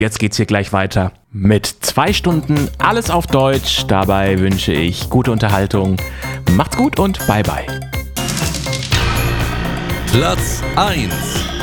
Jetzt geht's hier gleich weiter mit 2 Stunden alles auf Deutsch. Dabei wünsche ich gute Unterhaltung. Macht's gut und bye bye. Platz 1.